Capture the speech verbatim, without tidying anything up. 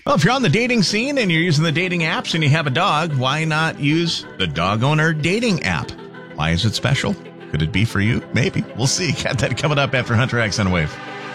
Well, if you're on the dating scene and you're using the dating apps and you have a dog, why not use the Dog Owner Dating app? Why is it special? Could it be for you? Maybe. We'll see. Got that coming up after Hunter X on Wave.